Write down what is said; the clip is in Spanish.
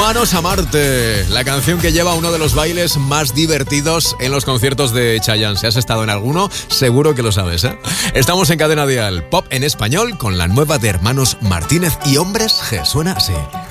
Manos a Marte, la canción que lleva uno de los bailes más divertidos en los conciertos de Chayanne. Si has estado en alguno, seguro que lo sabes, ¿eh? Estamos en Cadena Dial, pop en español con la nueva de Hermanos Martínez y Hombres G. Suena así.